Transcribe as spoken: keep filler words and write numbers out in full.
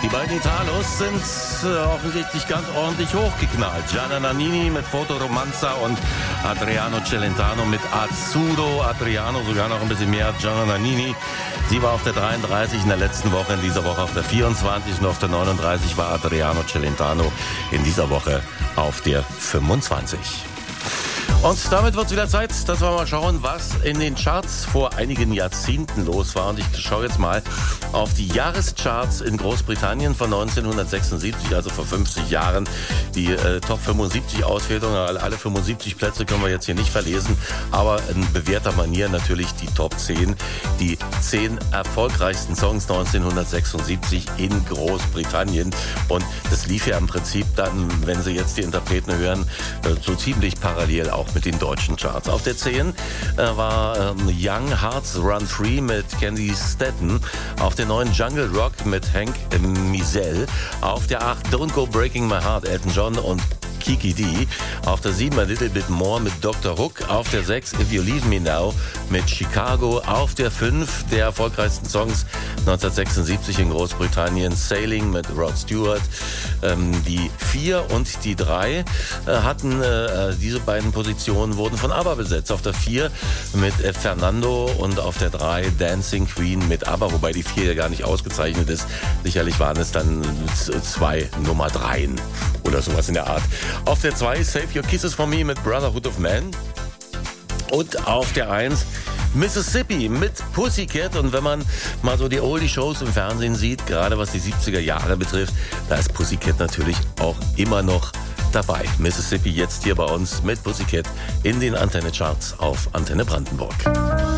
Die beiden Italos sind äh, offensichtlich ganz ordentlich hochgeknallt. Gianna Nannini mit Fotoromanza und Adriano Celentano mit Azzurro. Adriano sogar noch ein bisschen mehr als Gianna Nannini. Sie war auf der dreiunddreißig in der letzten Woche, in dieser Woche auf der vierundzwanzig und auf der neununddreißig war Adriano Celentano in dieser Woche auf der fünfundzwanzig. Und damit wird es wieder Zeit, dass wir mal schauen, was in den Charts vor einigen Jahrzehnten los war. Und ich schaue jetzt mal auf die Jahrescharts in Großbritannien von neunzehnhundertsechsundsiebzig, also vor fünfzig Jahren. Die äh, Top fünfundsiebzig Auswertungen, alle fünfundsiebzig Plätze können wir jetzt hier nicht verlesen, aber in bewährter Manier natürlich die Top zehn. Die zehn erfolgreichsten Songs neunzehnhundertsechsundsiebzig in Großbritannien. Und das lief ja im Prinzip dann, wenn Sie jetzt die Interpreten hören, äh, so ziemlich parallel auch mit den deutschen Charts. Auf der zehn äh, war ähm, Young Hearts Run Free mit Candy Staton. Auf der neun Jungle Rock mit Hank Mizell. Auf der acht Don't Go Breaking My Heart, Elton John und Kiki D. Auf der sieben A Little Bit More mit Doktor Hook. Auf der sechs If You Leave Me Now mit Chicago. Auf der fünf der erfolgreichsten Songs neunzehnhundertsechsundsiebzig in Großbritannien, Sailing mit Rod Stewart. Ähm, die vier und die drei äh, hatten äh, diese beiden Positionen wurden von ABBA besetzt. Auf der vier mit äh, Fernando und auf der drei Dancing Queen mit ABBA, wobei die vier ja gar nicht ausgezeichnet ist. Sicherlich waren es dann zwei Nummer dreien oder sowas in der Art. Auf der zwei Save Your Kisses For Me mit Brotherhood of Man. Und auf der eins Mississippi mit Pussycat. Und wenn man mal so die Oldie-Shows im Fernsehen sieht, gerade was die siebziger Jahre betrifft, da ist Pussycat natürlich auch immer noch dabei. Mississippi jetzt hier bei uns mit Pussycat in den Antenne-Charts auf Antenne Brandenburg.